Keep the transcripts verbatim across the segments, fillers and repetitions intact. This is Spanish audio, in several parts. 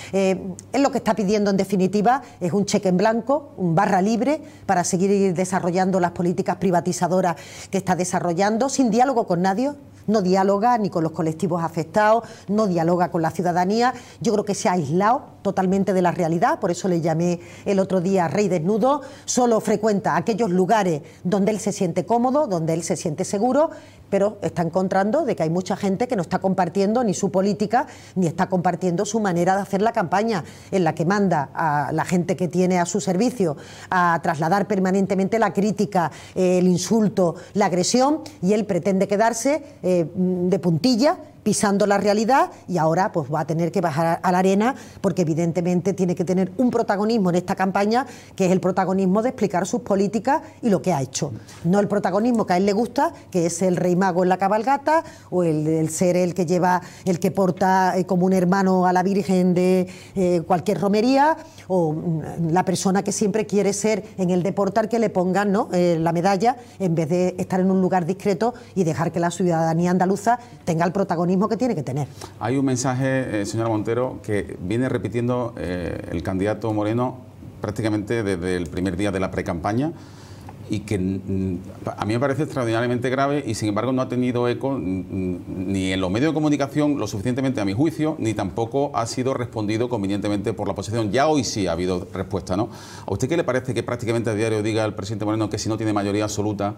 Eh, él lo que está pidiendo en definitiva es un cheque en blanco, un barra libre para seguir desarrollando las políticas privatizadoras que está desarrollando sin diálogo con nadie. No dialoga ni con los colectivos afectados, no dialoga con la ciudadanía. Yo creo que se ha aislado totalmente de la realidad, por eso le llamé el otro día rey desnudo. Solo frecuenta aquellos lugares donde él se siente cómodo, donde él se siente seguro, pero está encontrando de que hay mucha gente que no está compartiendo ni su política, ni está compartiendo su manera de hacer la campaña, en la que manda a la gente que tiene a su servicio a trasladar permanentemente la crítica, eh, el insulto, la agresión, y él pretende quedarse eh, de puntilla, pisando la realidad, y ahora pues va a tener que bajar a la arena porque evidentemente tiene que tener un protagonismo en esta campaña, que es el protagonismo de explicar sus políticas y lo que ha hecho. No el protagonismo que a él le gusta, que es el rey mago en la cabalgata, o el, el ser el que lleva, el que porta eh, como un hermano a la Virgen de eh, cualquier romería, o mm, la persona que siempre quiere ser en el de portar que le pongan, ¿no?, eh, la medalla, en vez de estar en un lugar discreto y dejar que la ciudadanía andaluza tenga el protagonismo que tiene que tener. Hay un mensaje, eh, señora Montero, que viene repitiendo eh, el candidato Moreno prácticamente desde el primer día de la precampaña, y que mm, a mí me parece extraordinariamente grave, y sin embargo no ha tenido eco mm, ni en los medios de comunicación lo suficientemente a mi juicio, ni tampoco ha sido respondido convenientemente por la oposición. Ya hoy sí ha habido respuesta, ¿no? ¿A usted qué le parece que prácticamente a diario diga el presidente Moreno que si no tiene mayoría absoluta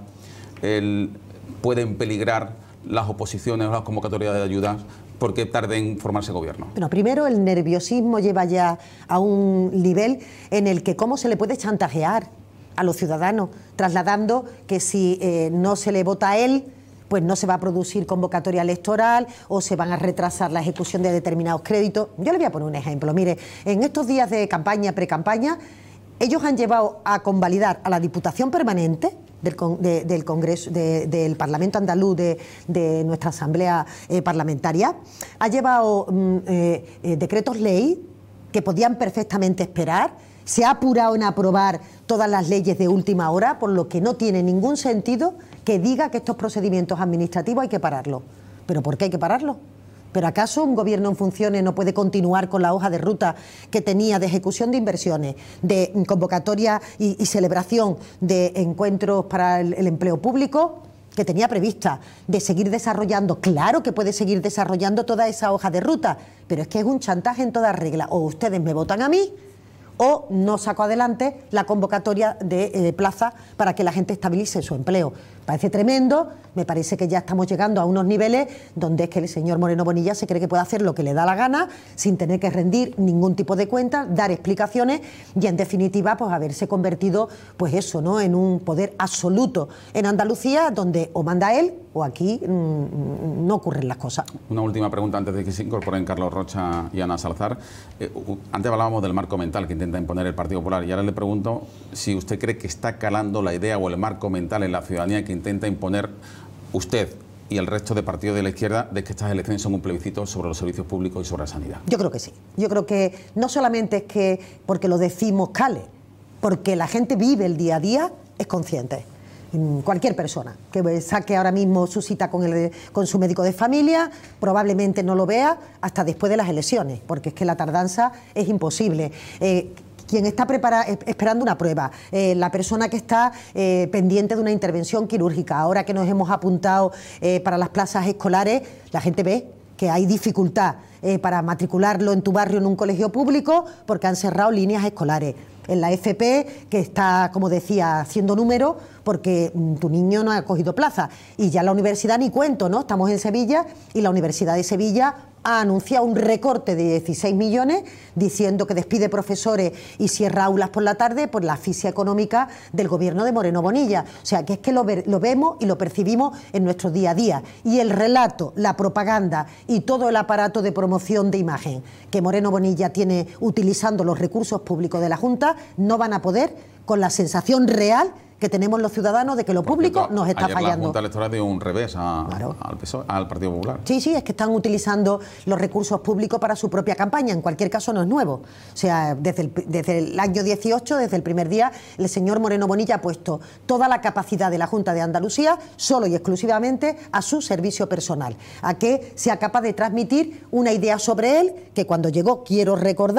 él puede peligrar las oposiciones o las convocatorias de ayuda porque tarde en formarse gobierno? Bueno, primero, el nerviosismo lleva ya a un nivel en el que cómo se le puede chantajear a los ciudadanos, trasladando que si eh, no se le vota a él, pues no se va a producir convocatoria electoral o se van a retrasar la ejecución de determinados créditos. Yo le voy a poner un ejemplo. Mire, en estos días de campaña, pre-campaña, ellos han llevado a convalidar a la Diputación Permanente del, de, del Congreso, de, del Parlamento Andaluz, de, de nuestra Asamblea eh, Parlamentaria, ha llevado mm, eh, eh, decretos ley que podían perfectamente esperar, se ha apurado en aprobar todas las leyes de última hora, por lo que no tiene ningún sentido que diga que estos procedimientos administrativos hay que pararlos. ¿Pero por qué hay que pararlos? ¿Pero acaso un gobierno en funciones no puede continuar con la hoja de ruta que tenía de ejecución de inversiones, de convocatoria y, y celebración de encuentros para el, el empleo público, que tenía prevista, de seguir desarrollando? Claro que puede seguir desarrollando toda esa hoja de ruta, pero es que es un chantaje en toda regla. O ustedes me votan a mí, o no saco adelante la convocatoria de eh, plaza para que la gente estabilice su empleo. Parece tremendo, me parece que ya estamos llegando a unos niveles donde es que el señor Moreno Bonilla se cree que puede hacer lo que le da la gana sin tener que rendir ningún tipo de cuentas, dar explicaciones y en definitiva pues haberse convertido pues eso, ¿no?, en un poder absoluto en Andalucía, donde o manda él o aquí mmm, no ocurren las cosas. Una última pregunta antes de que se incorporen Carlos Rocha y Ana Salazar. Eh, antes hablábamos del marco mental que intenta imponer el Partido Popular, y ahora le pregunto si usted cree que está calando la idea o el marco mental en la ciudadanía que intenta imponer usted y el resto de partidos de la izquierda de que estas elecciones son un plebiscito sobre los servicios públicos y sobre la sanidad. Yo creo que sí. Yo creo que no solamente es que porque lo decimos cale, porque la gente vive el día a día, es consciente. Cualquier persona que saque ahora mismo su cita con, el, con su médico de familia probablemente no lo vea hasta después de las elecciones, porque es que la tardanza es imposible. Eh, quien está prepara, esperando una prueba, eh, la persona que está eh, pendiente de una intervención quirúrgica, ahora que nos hemos apuntado eh, para las plazas escolares, la gente ve que hay dificultad eh, para matricularlo en tu barrio en un colegio público porque han cerrado líneas escolares. En la F P, que está, como decía, haciendo número porque mm, tu niño no ha cogido plaza. Y ya la universidad ni cuento, ¿no? Estamos en Sevilla y la Universidad de Sevilla ha anunciado un recorte de dieciséis millones diciendo que despide profesores y cierra aulas por la tarde por la asfixia económica del gobierno de Moreno Bonilla. O sea, que es que lo, ver, lo vemos y lo percibimos en nuestro día a día. Y el relato, la propaganda y todo el aparato de promoción de imagen que Moreno Bonilla tiene utilizando los recursos públicos de la Junta no van a poder con la sensación real que tenemos los ciudadanos de que lo público cierto, nos está ayer fallando. La Junta Electoral dio un revés a, claro. al P S O E, al Partido Popular. Sí, sí, es que están utilizando los recursos públicos para su propia campaña. En cualquier caso no es nuevo. O sea, desde el, desde el año dieciocho, desde el primer día, el señor Moreno Bonilla ha puesto toda la capacidad de la Junta de Andalucía solo y exclusivamente a su servicio personal, a que sea capaz de transmitir una idea sobre él que cuando llegó, quiero recordar,